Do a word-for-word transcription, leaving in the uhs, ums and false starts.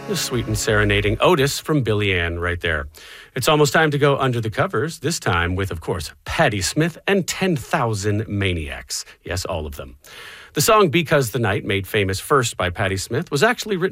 Just sweet and serenading Otis from Billy Ann right there. It's almost time to go under the covers, this time with, of course, Patti Smith and ten thousand Maniacs. Yes, all of them. The song Because the Night, made famous first by Patti Smith, was actually written